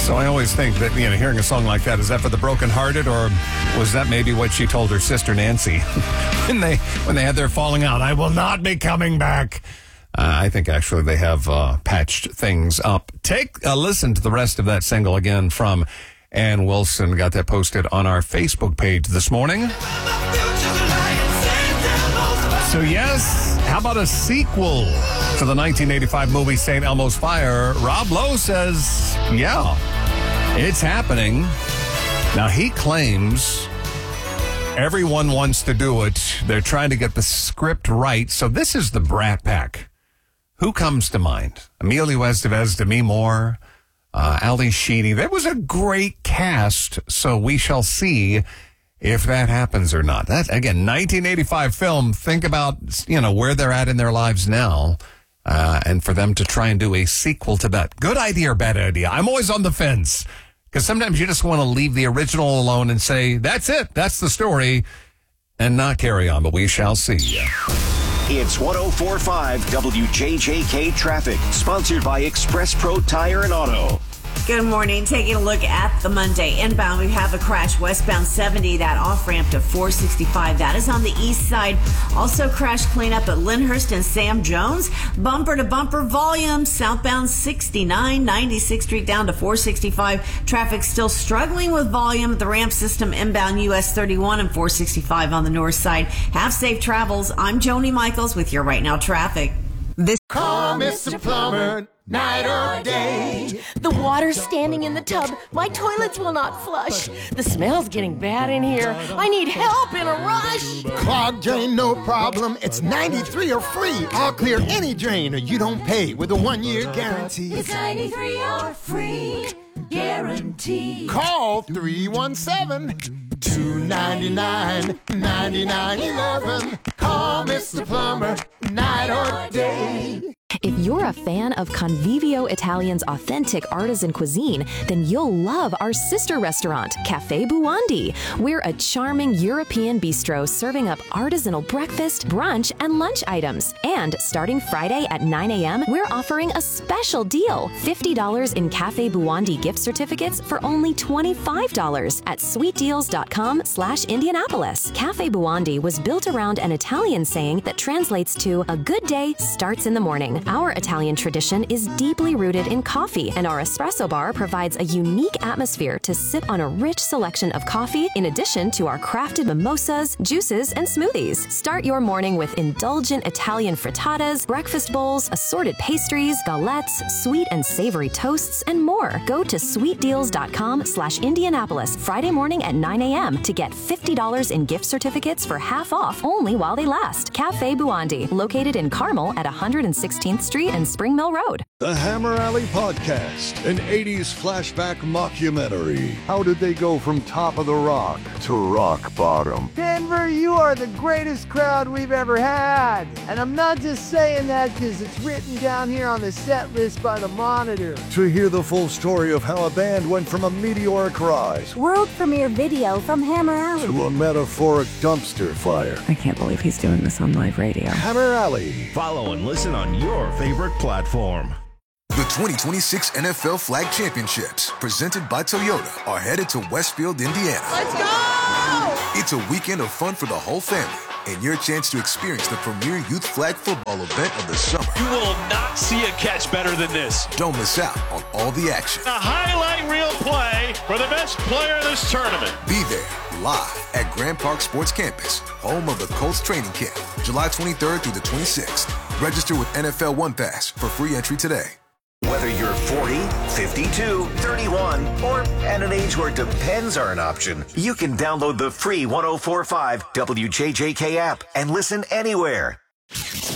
So I always think that, hearing a song like that, is that for the brokenhearted, or was that maybe what she told her sister Nancy when they had their falling out? I will not be coming back. I think actually they have patched things up. Take a listen to the rest of that single again from Ann Wilson. Got that posted on our Facebook page this morning. So yes, how about a sequel to the 1985 movie St. Elmo's Fire? Rob Lowe says, yeah, it's happening. Now, he claims everyone wants to do it. They're trying to get the script right. So this is the Brat Pack. Who comes to mind? Emilio Estevez, Demi Moore, Ali Sheedy. That was a great cast, so we shall see if that happens or not. That, again, 1985 film. Think about, where they're at in their lives now, and for them to try and do a sequel to that. Good idea or bad idea? I'm always on the fence, because sometimes you just want to leave the original alone and say, that's it, that's the story, and not carry on, but we shall see. It's 104.5 WJJK Traffic, sponsored by Express Pro Tire and Auto. Good morning. Taking a look at the Monday inbound, we have a crash westbound 70, that off-ramp to 465. That is on the east side. Also crash cleanup at Lyndhurst and Sam Jones. Bumper-to-bumper volume, southbound 69, 96th Street down to 465. Traffic still struggling with volume at the ramp system inbound US 31 and 465 on the north side. Have safe travels. I'm Joni Michaels with your Right Now Traffic. Call Mr. Plumber, night or day. The water's standing in the tub. My toilets will not flush. The smell's getting bad in here. I need help in a rush. Clogged drain, no problem. It's 93 or free. I'll clear any drain or you don't pay with a 1-year guarantee. It's 93 or free guarantee. Call 317-299-9911. Call Mr. Plumber, night or day. If you're a fan of Convivio Italian's authentic artisan cuisine, then you'll love our sister restaurant, Cafe Buondi. We're a charming European bistro serving up artisanal breakfast, brunch, and lunch items. And starting Friday at 9 a.m., we're offering a special deal, $50 in Cafe Buondi gift certificates for only $25 at sweetdeals.com/Indianapolis. Cafe Buondi was built around an Italian saying that translates to "a good day starts in the morning." Our Italian tradition is deeply rooted in coffee, and our espresso bar provides a unique atmosphere to sip on a rich selection of coffee, in addition to our crafted mimosas, juices, and smoothies. Start your morning with indulgent Italian frittatas, breakfast bowls, assorted pastries, galettes, sweet and savory toasts, and more. Go to sweetdeals.com/Indianapolis Friday morning at 9 a.m. to get $50 in gift certificates for half off only while they last. Cafe Buondi, located in Carmel at 116th Street and Spring Mill Road. The Hammer Alley Podcast, an 80s flashback mockumentary. How did they go from top of the rock to rock bottom? Denver, you are the greatest crowd we've ever had. And I'm not just saying that because it's written down here on the set list by the Monitor. To hear the full story of how a band went from a meteoric rise world premiere video from Hammer Alley to a metaphoric dumpster fire. I can't believe he's doing this on live radio. Hammer Alley. Follow and listen on your favorite platform. The 2026 NFL Flag Championships, presented by Toyota, are headed to Westfield, Indiana. Let's go! It's a weekend of fun for the whole family, and your chance to experience the premier youth flag football event of the summer. You will not see a catch better than this. Don't miss out on all the action. A highlight reel play for the best player of this tournament. Be there, live at Grand Park Sports Campus, home of the Colts training camp, July 23rd through the 26th. Register with NFL One Pass for free entry today. Whether you're 40, 52, 31, or at an age where depends are an option, you can download the free 104.5 WJJK app and listen anywhere.